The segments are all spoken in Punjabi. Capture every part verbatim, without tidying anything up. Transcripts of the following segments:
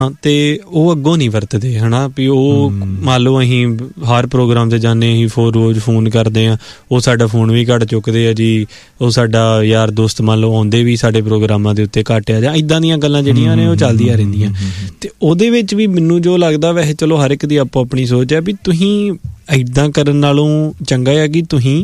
ਤੇ ਉਹ ਅੱਗੋਂ ਨਹੀਂ ਵਰਤਦੇ ਹੈ ਨਾ ਵੀ ਉਹ ਮੰਨ ਲਓ ਅਸੀਂ ਹਰ ਪ੍ਰੋਗਰਾਮ 'ਤੇ ਜਾਂਦੇ ਅਸੀਂ ਫੋ ਰੋਜ਼ ਫੋਨ ਕਰਦੇ ਹਾਂ, ਉਹ ਸਾਡਾ ਫੋਨ ਵੀ ਘੱਟ ਚੁੱਕਦੇ ਆ ਜੀ, ਉਹ ਸਾਡਾ ਯਾਰ ਦੋਸਤ ਮੰਨ ਲਓ ਆਉਂਦੇ ਵੀ ਸਾਡੇ ਪ੍ਰੋਗਰਾਮਾਂ ਦੇ ਉੱਤੇ ਘੱਟ ਆ ਜਾਂ ਇੱਦਾਂ ਦੀਆਂ ਗੱਲਾਂ ਜਿਹੜੀਆਂ ਨੇ ਉਹ ਚੱਲਦੀਆਂ ਰਹਿੰਦੀਆਂ। ਅਤੇ ਉਹਦੇ ਵਿੱਚ ਵੀ ਮੈਨੂੰ ਜੋ ਲੱਗਦਾ ਵੈਸੇ ਚਲੋ ਹਰ ਇੱਕ ਦੀ ਆਪੋ ਆਪਣੀ ਸੋਚ ਹੈ ਵੀ ਤੁਸੀਂ ਇੱਦਾਂ ਕਰਨ ਨਾਲੋਂ ਚੰਗਾ ਹੈ ਕਿ ਤੁਸੀਂ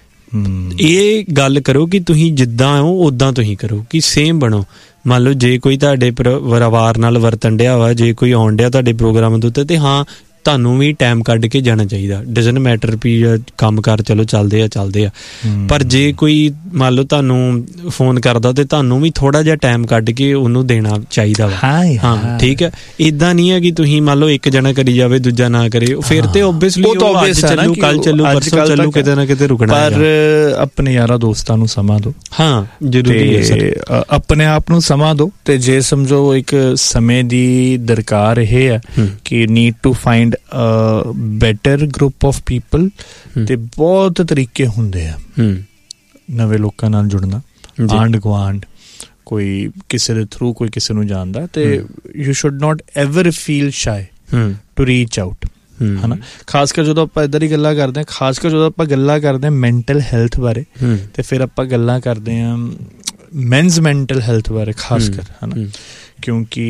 ਇਹ ਗੱਲ ਕਰੋ ਕਿ ਤੁਸੀਂ ਜਿੱਦਾਂ ਹੋ ਉੱਦਾਂ ਤੁਸੀਂ ਕਰੋ, ਕਿ ਸੇਮ ਬਣੋ। ਮੰਨ ਲਓ ਜੇ ਕੋਈ ਤੁਹਾਡੇ ਪਰਿਵਾਰ ਨਾਲ ਵਰਤਣ ਡਿਆ ਵਾ, ਜੇ ਕੋਈ ਆਉਣ ਡਿਆ ਤੁਹਾਡੇ ਪ੍ਰੋਗਰਾਮ ਦੇ ਉੱਤੇ, ਤੇ ਹਾਂ ਤੁਹਾਨੂੰ ਵੀ ਟਾਈਮ ਕੱਢ ਕੇ ਜਾਣਾ ਚਾਹੀਦਾ। ਡਜ਼ਨਟ ਮੈਟਰ ਵੀ ਕੰਮ ਕਾਰ ਚਲੋ ਚੱਲਦੇ ਆ ਚੱਲਦੇ ਆ ਪਰ ਜੇ ਕੋਈ ਮੰਨ ਲਓ ਤੁਹਾਨੂੰ ਫੋਨ ਕਰਦਾ ਤੇ ਤੁਹਾਨੂੰ ਵੀ ਥੋੜ੍ਹਾ ਜਿਹਾ ਟਾਈਮ ਕੱਢ ਕੇ ਉਹਨੂੰ ਦੇਣਾ ਚਾਹੀਦਾ ਵਾ। ਹਾਂ ਠੀਕ ਹੈ, ਇੱਦਾਂ ਨਹੀਂ ਹੈ ਕਿ ਤੁਸੀਂ ਮੰਨ ਲਓ ਇੱਕ ਜਣਾ ਕਰੀ ਜਾਵੇ ਦੂਜਾ ਨਾ ਕਰੇ, ਫਿਰ ਤੇ ਓਬਵੀਅਸਲੀ ਉਹ ਅੱਜ ਚੱਲੂ ਕੱਲ ਚੱਲੂ ਪਰਸੋਂ ਚੱਲੂ, ਕਿਤੇ ਨਾ ਕਿਤੇ ਰੁਕਣਾ। ਪਰ ਆਪਣੇ ਯਾਰਾਂ ਦੋਸਤਾਂ ਨੂੰ ਸਮਾਂ ਦਿਓ। ਹਾਂ ਜ਼ਰੂਰੀ ਹੈ, ਆਪਣੇ ਆਪ ਨੂੰ ਸਮਾਂ ਦਿਓ। ਤੇ ਜੇ ਸਮਝੋ ਇੱਕ ਸਮੇਂ ਦੀ ਦਰਕਾਰ ਇਹ ਹੈ ਕਿ need to find better group of people, ਤੇ ਬਹੁਤ ਤਰੀਕੇ ਹੁੰਦੇ ਆ ਨਵੇਂ ਲੋਕਾਂ ਨਾਲ ਜੁੜਨਾ। ਆਂਢ ਗੁਆਂਢ ਕੋਈ ਕਿਸੇ ਦੇ ਥਰੂ ਕੋਈ ਕਿਸੇ ਨੂੰ ਜਾਣਦਾ, ਤੇ you should not ever feel ਸ਼ਾਈ to reach out, ਹੈ ਨਾ। ਖਾਸ ਕਰ ਜਦੋਂ ਆਪਾਂ ਇੱਧਰ ਹੀ ਗੱਲਾਂ ਕਰਦੇ ਹਾਂ, ਖਾਸ ਕਰ ਜਦੋਂ ਆਪਾਂ ਗੱਲਾਂ ਕਰਦੇ ਹਾਂ ਮੈਂਟਲ ਹੈਲਥ ਬਾਰੇ, ਤੇ ਫਿਰ ਆਪਾਂ ਗੱਲਾਂ ਕਰਦੇ ਹਾਂ ਮੈਨਸ ਮੈਂਟਲ ਹੈਲਥ ਬਾਰੇ ਖਾਸ ਕਰ, ਹੈ ਨਾ। ਕਿਉਂਕਿ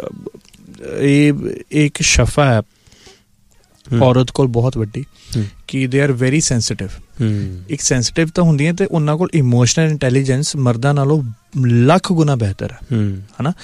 ਇਹ ਇੱਕ ਸ਼ਫਾ ਹੈ ਔਰਤ ਕੋਲ ਬਹੁਤ ਵੱਡੀ, ਕਿ ਦੇ ਆਰ ਵੈਰੀ ਸੈਂਸਿਟਿਵ। ਇੱਕ ਸੈਂਸਿਟਿਵ ਤਾਂ ਹੁੰਦੀਆਂ, ਤੇ ਉਹਨਾਂ ਕੋਲ ਇਮੋਸ਼ਨਲ ਇੰਟੈਲੀਜੈਂਸ ਮਰਦਾਂ ਨਾਲੋਂ ਲੱਖ ਗੁਣਾ ਬਿਹਤਰ ਹੈ, ਹੈ ਨਾ।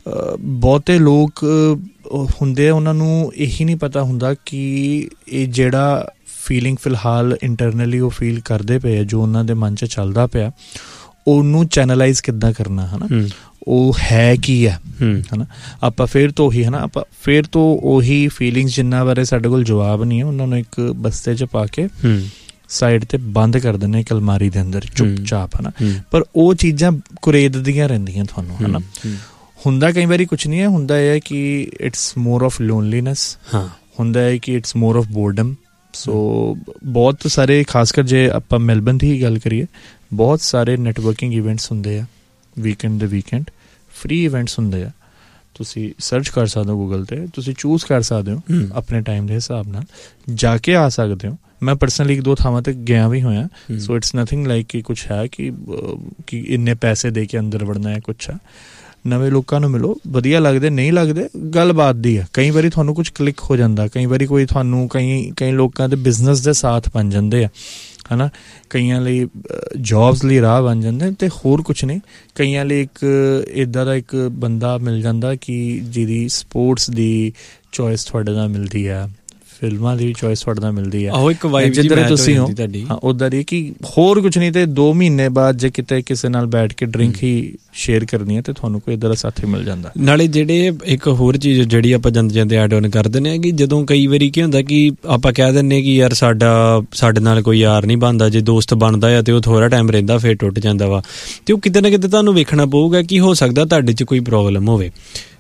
ਬਹੁਤੇ ਲੋਕ ਹੁੰਦੇ ਆ ਉਹਨਾਂ ਨੂੰ ਇਹੀ ਨਹੀਂ ਪਤਾ ਹੁੰਦਾ ਕਿ ਇਹ ਜਿਹੜਾ ਫੀਲਿੰਗ ਫਿਲਹਾਲ ਇੰਟਰਨਲੀ ਉਹ ਫੀਲ ਕਰਦੇ ਪਏ ਆ, ਜੋ ਉਹਨਾਂ ਦੇ ਮਨ 'ਚ ਚੱਲਦਾ ਪਿਆ, ਉਹਨੂੰ ਚੈਨਲਾਈਜ਼ ਕਿੱਦਾਂ ਕਰਨਾ, ਹੈ ਨਾ। ਉਹ ਹੈ ਕੀ ਹੈ, ਹੈ ਨਾ। ਆਪਾਂ ਫਿਰ ਤੋਂ ਉਹੀ ਹੈ ਨਾ ਆਪਾਂ ਫਿਰ ਤੋਂ ਉਹੀ ਫੀਲਿੰਗਸ ਜਿੰਨਾ ਬਾਰੇ ਸਾਡੇ ਕੋਲ ਜਵਾਬ ਨਹੀਂ ਹੈ, ਉਹਨਾਂ ਨੂੰ ਇੱਕ ਬਸਤੇ 'ਚ ਪਾ ਕੇ ਸਾਈਡ 'ਤੇ ਬੰਦ ਕਰ ਦਿੰਦੇ ਇੱਕ ਅਲਮਾਰੀ ਦੇ ਅੰਦਰ ਚੁੱਪ ਚਾਪ, ਹੈ ਨਾ। ਪਰ ਉਹ ਚੀਜ਼ਾਂ ਕੁਰੇਦਦੀਆਂ ਰਹਿੰਦੀਆਂ ਤੁਹਾਨੂੰ, ਹੈ ਨਾ। ਹੁੰਦਾ ਕਈ ਵਾਰੀ ਕੁਛ ਨਹੀਂ ਹੈ, ਹੁੰਦਾ ਇਹ ਹੈ ਕਿ ਇਟਸ ਮੋਰ ਆਫ ਲੋਨਲੀਨੈਸ, ਹੁੰਦਾ ਹੈ ਕਿ ਇਟਸ ਮੋਰ ਆਫ ਬੋਰਡਮ। ਸੋ ਬਹੁਤ ਸਾਰੇ, ਖਾਸ ਕਰ ਜੇ ਆਪਾਂ ਮੈਲਬਨ ਦੀ ਹੀ ਗੱਲ ਕਰੀਏ, ਬਹੁਤ ਸਾਰੇ ਨੈਟਵਰਕਿੰਗ ਇਵੈਂਟਸ ਹੁੰਦੇ ਆ ਵੀਕਐਂਡ ਦੇ ਵੀਕਐਂਡ, ਫ੍ਰੀ ਇਵੈਂਟਸ ਹੁੰਦੇ ਆ। ਤੁਸੀਂ ਸਰਚ ਕਰ ਸਕਦੇ ਹੋ ਗੂਗਲ 'ਤੇ, ਤੁਸੀਂ ਚੂਜ਼ ਕਰ ਸਕਦੇ ਹੋ ਆਪਣੇ ਟਾਈਮ ਦੇ ਹਿਸਾਬ ਨਾਲ ਜਾ ਕੇ ਆ ਸਕਦੇ ਹੋ। ਮੈਂ ਪਰਸਨਲੀ ਇੱਕ ਦੋ ਥਾਵਾਂ 'ਤੇ ਗਿਆ ਵੀ ਹੋਇਆ। ਸੋ ਇਟਸ ਨਥਿੰਗ ਲਾਈਕ ਕਿ ਕੁਛ ਹੈ ਕਿ ਕਿ ਇੰਨੇ ਪੈਸੇ ਦੇ ਕੇ ਅੰਦਰ ਵੜਨਾ ਹੈ, ਕੁਛ ਹੈ। ਨਵੇਂ ਲੋਕਾਂ ਨੂੰ ਮਿਲੋ, ਵਧੀਆ ਲੱਗਦੇ ਨਹੀਂ ਲੱਗਦੇ ਗੱਲਬਾਤ ਦੀ ਆ। ਕਈ ਵਾਰੀ ਤੁਹਾਨੂੰ ਕੁਛ ਕਲਿੱਕ ਹੋ ਜਾਂਦਾ, ਕਈ ਵਾਰੀ ਕੋਈ ਤੁਹਾਨੂੰ ਕਈ ਕਈ ਲੋਕਾਂ ਦੇ ਬਿਜ਼ਨਸ ਦੇ ਸਾਥ ਬਣ ਜਾਂਦੇ ਆ, ਹੈ ਨਾ। ਕਈਆਂ ਲਈ ਜੋਬਸ ਲਈ ਰਾਹ ਬਣ ਜਾਂਦੇ, ਅਤੇ ਹੋਰ ਕੁਛ ਨਹੀਂ। ਕਈਆਂ ਲਈ ਇੱਕ ਇੱਦਾਂ ਦਾ ਇੱਕ ਬੰਦਾ ਮਿਲ ਜਾਂਦਾ ਕਿ ਜਿਹਦੀ ਸਪੋਰਟਸ ਦੀ ਚੋਇਸ ਤੁਹਾਡੇ ਨਾਲ ਮਿਲਦੀ ਆ, ਫਿਲਮਾਂ ਦੀ ਚੋਇਸ ਤੁਹਾਡੇ ਨਾਲ ਮਿਲਦੀ ਆ, ਉਹ ਇੱਕ ਵਾਈਬ ਜਿੱਦਾਂ ਤੁਸੀਂ ਹੋ। ਹਾਂ, ਉੱਦਾਂ ਦੀ ਕਿ ਹੋਰ ਕੁਛ ਨਹੀਂ, ਤੇ ਦੋ ਮਹੀਨੇ ਬਾਅਦ ਜੇ ਕਿਤੇ ਕਿਸੇ ਨਾਲ ਬੈਠ ਕੇ ਡਰਿੰਕ ਹੀ ਸ਼ੇਅਰ ਕਰਨੀ ਹੈ, ਤੇ ਤੁਹਾਨੂੰ ਕੋਈ ਇੱਦਾਂ ਦਾ ਸਾਥੀ ਮਿਲ ਜਾਂਦਾ। ਨਾਲੇ ਜਿਹੜੇ ਇੱਕ ਹੋਰ ਚੀਜ਼ ਜਿਹੜੀ ਆਪਾਂ ਜਾਂਦੇ ਜਾਂਦੇ ਐਡ ਔਨ ਕਰ ਦਿੰਦੇ ਹਾਂ, ਕਿ ਜਦੋਂ ਕਈ ਵਾਰੀ ਕੀ ਹੁੰਦਾ ਕਿ ਆਪਾਂ ਕਹਿ ਦਿੰਦੇ ਕਿ ਯਾਰ ਸਾਡਾ ਸਾਡੇ ਨਾਲ ਕੋਈ ਯਾਰ ਨਹੀਂ ਬਣਦਾ, ਜੇ ਦੋਸਤ ਬਣਦਾ ਆ ਤੇ ਉਹ ਥੋੜ੍ਹਾ ਟਾਈਮ ਰਹਿੰਦਾ ਫਿਰ ਟੁੱਟ ਜਾਂਦਾ ਵਾ। ਤੇ ਉਹ ਕਿਤੇ ਨਾ ਕਿਤੇ ਤੁਹਾਨੂੰ ਵੇਖਣਾ ਪਊਗਾ ਕਿ ਹੋ ਸਕਦਾ ਤੁਹਾਡੇ 'ਚ ਕੋਈ ਪ੍ਰੋਬਲਮ ਹੋਵੇ,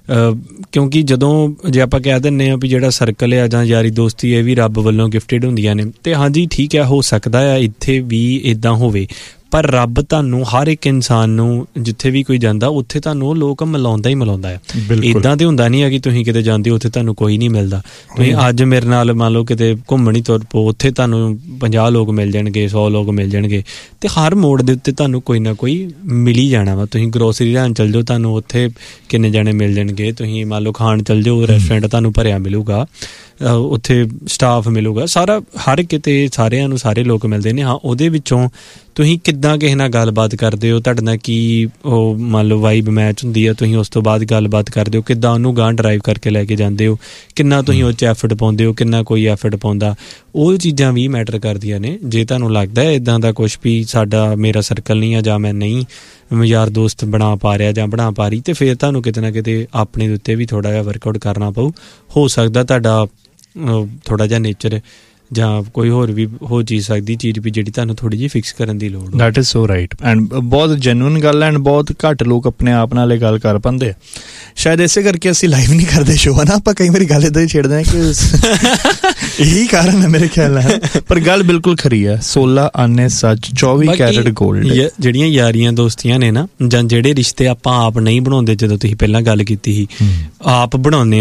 ਕਿਉਂਕਿ ਜਦੋਂ ਜੇ ਆਪਾਂ ਕਹਿ ਦਿੰਦੇ ਹਾਂ ਵੀ ਜਿਹੜਾ ਸਰਕਲ ਆ ਜਾਂ ਯਾਰੀ ਦੋਸਤੀ ਇਹ ਵੀ ਰੱਬ ਵੱਲੋਂ ਗਿਫਟਿਡ ਹੁੰਦੀਆਂ ਨੇ, ਤੇ ਹਾਂਜੀ ਠੀਕ ਹੈ, ਹੋ ਸਕਦਾ ਆ ਇੱਥੇ ਵੀ ਇੱਦਾਂ ਹੋਵੇ, ਪਰ ਰੱਬ ਤੁਹਾਨੂੰ ਹਰ ਇੱਕ ਇਨਸਾਨ ਨੂੰ ਜਿੱਥੇ ਵੀ ਕੋਈ ਜਾਂਦਾ ਉੱਥੇ ਤੁਹਾਨੂੰ ਉਹ ਲੋਕ ਮਿਲਾਉਂਦਾ ਹੀ ਮਿਲਾਉਂਦਾ ਆ। ਇੱਦਾਂ ਤੇ ਹੁੰਦਾ ਨਹੀਂ ਆ ਕਿ ਤੁਸੀਂ ਕਿਤੇ ਜਾਂਦੇ ਹੋ ਉੱਥੇ ਤੁਹਾਨੂੰ ਕੋਈ ਨਹੀਂ ਮਿਲਦਾ। ਤੁਸੀਂ ਅੱਜ ਮੇਰੇ ਨਾਲ ਮੰਨ ਲਓ ਕਿਤੇ ਘੁੰਮਣ ਹੀ ਤੁਰ ਪਓ, ਉੱਥੇ ਤੁਹਾਨੂੰ ਪੰਜਾਹ ਲੋਕ ਮਿਲ ਜਾਣਗੇ, ਸੌ ਲੋਕ ਮਿਲ ਜਾਣਗੇ, ਤੇ ਹਰ ਮੋੜ ਦੇ ਉੱਤੇ ਤੁਹਾਨੂੰ ਕੋਈ ਨਾ ਕੋਈ ਮਿਲ ਹੀ ਜਾਣਾ ਵਾ। ਤੁਸੀਂ ਗਰੋਸਰੀ ਲੈਣ ਚੱਲ ਜਾਓ, ਤੁਹਾਨੂੰ ਉੱਥੇ ਕਿੰਨੇ ਜਾਣੇ ਮਿਲ ਜਾਣਗੇ। ਤੁਸੀਂ ਮੰਨ ਲਓ ਖਾਣ ਚੱਲ ਜਾਓ, ਰੈਸਟੋਰੈਂਟ ਤੁਹਾਨੂੰ ਭਰਿਆ ਮਿਲੂਗਾ, ਉੱਥੇ ਸਟਾਫ ਮਿਲੂਗਾ, ਸਾਰਾ ਹਰ ਕਿਤੇ ਸਾਰਿਆਂ ਨੂੰ ਸਾਰੇ ਲੋਕ ਮਿਲਦੇ ਨੇ। ਹਾਂ, ਉਹਦੇ ਵਿੱਚੋਂ ਤੁਸੀਂ ਕਿੱਦਾਂ ਕਿਸੇ ਨਾਲ ਗੱਲਬਾਤ ਕਰਦੇ ਹੋ, ਤੁਹਾਡੇ ਨਾਲ ਕੀ ਉਹ ਮੰਨ ਲਓ ਵਾਈਬ ਮੈਚ ਹੁੰਦੀ ਆ, ਤੁਸੀਂ ਉਸ ਤੋਂ ਬਾਅਦ ਗੱਲਬਾਤ ਕਰਦੇ ਹੋ, ਕਿੱਦਾਂ ਉਹਨੂੰ ਗਾਂਹ ਡਰਾਈਵ ਕਰਕੇ ਲੈ ਕੇ ਜਾਂਦੇ ਹੋ, ਕਿੰਨਾ ਤੁਸੀਂ ਉਹ 'ਚ ਐਫਰਟ ਪਾਉਂਦੇ ਹੋ, ਕਿੰਨਾ ਕੋਈ ਐਫਰਟ ਪਾਉਂਦਾ, ਉਹ ਚੀਜ਼ਾਂ ਵੀ ਮੈਟਰ ਕਰਦੀਆਂ ਨੇ। ਜੇ ਤੁਹਾਨੂੰ ਲੱਗਦਾ ਇੱਦਾਂ ਦਾ ਕੁਛ ਵੀ ਸਾਡਾ ਮੇਰਾ ਸਰਕਲ ਨਹੀਂ ਆ, ਜਾਂ ਮੈਂ ਨਹੀਂ ਯਾਰ ਦੋਸਤ ਬਣਾ ਪਾ ਰਿਹਾ ਜਾਂ ਬਣਾ ਪਾ ਰਹੀ, ਤੇ ਫਿਰ ਤੁਹਾਨੂੰ ਕਿਤੇ ਨਾ ਕਿਤੇ ਆਪਣੇ ਦੇ ਉੱਤੇ ਵੀ ਥੋੜ੍ਹਾ ਜਿਹਾ ਵਰਕਆਊਟ ਕਰਨਾ ਪਊ। ਹੋ ਸਕਦਾ ਤੁਹਾਡਾ ਥੋੜ੍ਹਾ ਜਿਹਾ ਨੇਚਰ ਜਾਂ ਕੋਈ ਹੋਰ ਵੀ ਹੋ ਚੀਜ਼ ਸਕਦੀ ਚੀਜ਼ ਵੀ ਜਿਹੜੀ ਤੁਹਾਨੂੰ ਥੋੜੀ ਜਿਹੀ ਫਿਕਸ ਕਰਨ ਦੀ ਲੋੜ। That is so right and ਬਹੁਤ ਜੈਨੂਇਨ ਗੱਲ ਐਂਡ ਬਹੁਤ ਘੱਟ ਲੋਕ ਆਪਣੇ ਆਪ ਨਾਲ ਇਹ ਗੱਲ ਕਰ ਪਾਉਂਦੇ। ਸ਼ਾਇਦ ਇਸੇ ਕਰਕੇ ਅਸੀਂ ਲਾਈਵ ਨਹੀਂ ਕਰਦੇ ਸ਼ੋਅ ਹੈ ਨਾ, ਆਪਾਂ ਕਈ ਵਾਰੀ ਗੱਲ ਇੱਦਾਂ ਹੀ ਛੇੜਦੇ ਹਾਂ ਕਿ ਇਹੀ ਕਾਰਨ ਹੈ ਮੇਰੇ ਖਿਆਲ ਨਾਲ। ਪਰ ਗੱਲ ਬਿਲਕੁਲ ਖਰੀ ਹੈ, ਸੋਲਾਂ ਆਨੇ ਸੱਚ, ਚੌਵੀ ਕੈਰਟ ਗੋਲਡ। ਜਿਹੜੀਆਂ ਯਾਰੀਆਂ ਦੋਸਤੀਆਂ ਨੇ ਨਾ, ਜਾਂ ਜਿਹੜੇ ਰਿਸ਼ਤੇ ਆਪਾਂ ਆਪ ਨਹੀਂ ਬਣਾਉਂਦੇ, ਜਦੋਂ ਤੁਸੀਂ ਪਹਿਲਾਂ ਗੱਲ ਕੀਤੀ ਸੀ, ਆਪ ਬਣਾਉਂਦੇ